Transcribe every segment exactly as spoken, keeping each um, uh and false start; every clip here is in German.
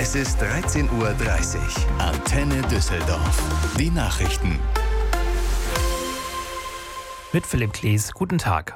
Es ist dreizehn Uhr dreißig. Antenne Düsseldorf. Die Nachrichten. Mit Philipp Klees. Guten Tag.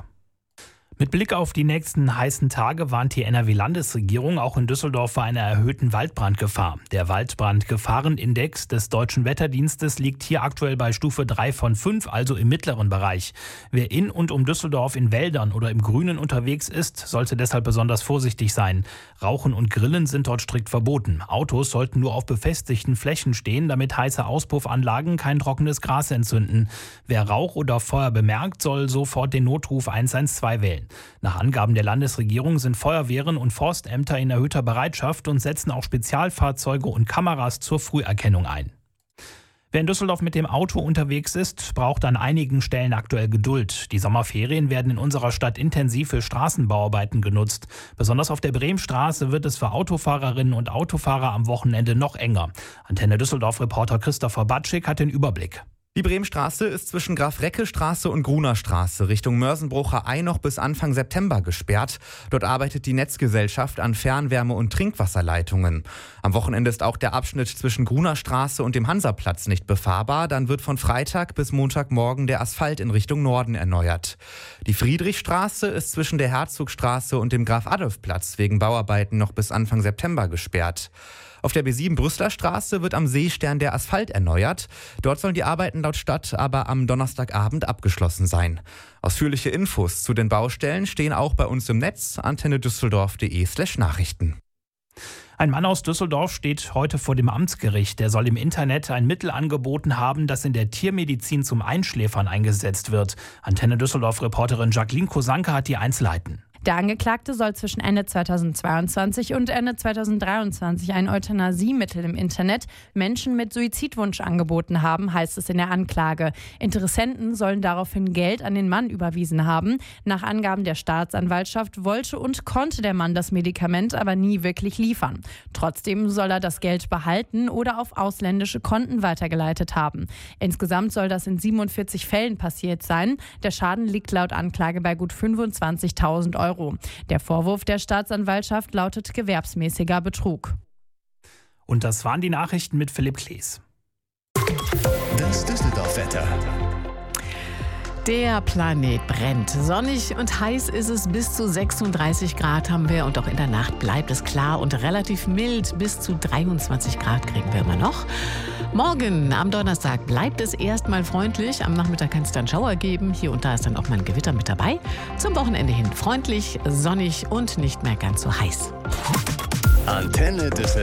Mit Blick auf die nächsten heißen Tage warnt die N R W-Landesregierung auch in Düsseldorf vor einer erhöhten Waldbrandgefahr. Der Waldbrandgefahrenindex des Deutschen Wetterdienstes liegt hier aktuell bei Stufe drei von fünf, also im mittleren Bereich. Wer in und um Düsseldorf in Wäldern oder im Grünen unterwegs ist, sollte deshalb besonders vorsichtig sein. Rauchen und Grillen sind dort strikt verboten. Autos sollten nur auf befestigten Flächen stehen, damit heiße Auspuffanlagen kein trockenes Gras entzünden. Wer Rauch oder Feuer bemerkt, soll sofort den Notruf eins eins zwei wählen. Nach Angaben der Landesregierung sind Feuerwehren und Forstämter in erhöhter Bereitschaft und setzen auch Spezialfahrzeuge und Kameras zur Früherkennung ein. Wer in Düsseldorf mit dem Auto unterwegs ist, braucht an einigen Stellen aktuell Geduld. Die Sommerferien werden in unserer Stadt intensiv für Straßenbauarbeiten genutzt. Besonders auf der Bremstraße wird es für Autofahrerinnen und Autofahrer am Wochenende noch enger. Antenne Düsseldorf-Reporter Christopher Batschik hat den Überblick. Die Bremstraße ist zwischen Graf-Recke-Straße und Gruner Straße Richtung Mörsenbrucher Ei noch bis Anfang September gesperrt. Dort arbeitet die Netzgesellschaft an Fernwärme- und Trinkwasserleitungen. Am Wochenende ist auch der Abschnitt zwischen Gruner Straße und dem Hansaplatz nicht befahrbar. Dann wird von Freitag bis Montagmorgen der Asphalt in Richtung Norden erneuert. Die Friedrichstraße ist zwischen der Herzogstraße und dem Graf-Adolf-Platz wegen Bauarbeiten noch bis Anfang September gesperrt. Auf der B sieben Brüsseler Straße wird am Seestern der Asphalt erneuert. Dort sollen die Arbeiten laut Stadt aber am Donnerstagabend abgeschlossen sein. Ausführliche Infos zu den Baustellen stehen auch bei uns im Netz antennedüsseldorf.de slash Nachrichten. Ein Mann aus Düsseldorf steht heute vor dem Amtsgericht. Der soll im Internet ein Mittel angeboten haben, das in der Tiermedizin zum Einschläfern eingesetzt wird. Antenne Düsseldorf-Reporterin Jacqueline Kosanke hat die Einzelheiten. Der Angeklagte soll zwischen Ende zweitausendzweiundzwanzig und Ende zweitausenddreiundzwanzig ein Euthanasiemittel im Internet Menschen mit Suizidwunsch angeboten haben, heißt es in der Anklage. Interessenten sollen daraufhin Geld an den Mann überwiesen haben. Nach Angaben der Staatsanwaltschaft wollte und konnte der Mann das Medikament aber nie wirklich liefern. Trotzdem soll er das Geld behalten oder auf ausländische Konten weitergeleitet haben. Insgesamt soll das in siebenundvierzig Fällen passiert sein. Der Schaden liegt laut Anklage bei gut fünfundzwanzigtausend Euro. Der Vorwurf der Staatsanwaltschaft lautet gewerbsmäßiger Betrug. Und das waren die Nachrichten mit Philipp Klees. Das Düsseldorf-Wetter. Der Planet brennt. Sonnig und heiß ist es, bis zu sechsunddreißig Grad haben wir und auch in der Nacht bleibt es klar und relativ mild. Bis zu dreiundzwanzig Grad kriegen wir immer noch. Morgen am Donnerstag bleibt es erstmal freundlich. Am Nachmittag kann es dann Schauer geben. Hier und da ist dann auch mal ein Gewitter mit dabei. Zum Wochenende hin freundlich, sonnig und nicht mehr ganz so heiß. Antenne Düsseldorf.